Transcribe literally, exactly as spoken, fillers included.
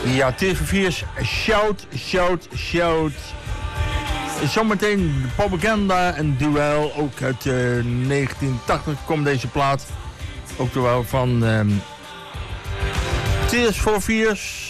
Ja, Tears for Fears, Shout, Shout, Shout. Zometeen Propaganda en Duel, ook uit uh, negentien tachtig komt deze plaat. Ook wel van um, Tears for Fears.